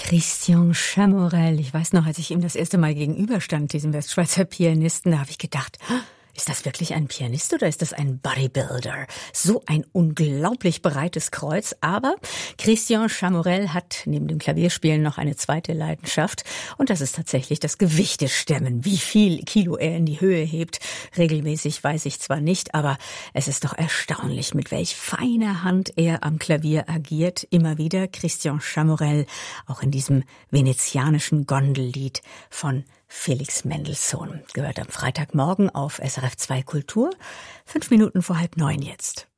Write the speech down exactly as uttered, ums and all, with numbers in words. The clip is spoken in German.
Christian Chamorel. Ich weiß noch, als ich ihm das erste Mal gegenüberstand, diesem Westschweizer Pianisten, da habe ich gedacht, ist das wirklich ein Pianist oder ist das ein Bodybuilder? So ein unglaublich breites Kreuz. Aber Christian Chamorel hat neben dem Klavierspielen noch eine zweite Leidenschaft. Und das ist tatsächlich das Gewichtestemmen. Wie viel Kilo er in die Höhe hebt, regelmäßig weiß ich zwar nicht, aber es ist doch erstaunlich, mit welch feiner Hand er am Klavier agiert. Immer wieder Christian Chamorel, auch in diesem venezianischen Gondellied von Felix Mendelssohn. Gehört am Freitagmorgen auf S R F zwei Kultur. Fünf Minuten vor halb neun jetzt.